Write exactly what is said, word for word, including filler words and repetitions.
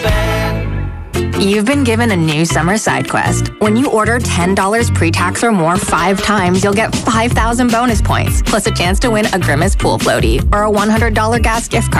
You've been given a new summer side quest. When you order ten dollars pre-tax or more five times, you'll get five thousand bonus points, plus a chance to win a Grimace pool floaty or a one hundred dollars gas gift card.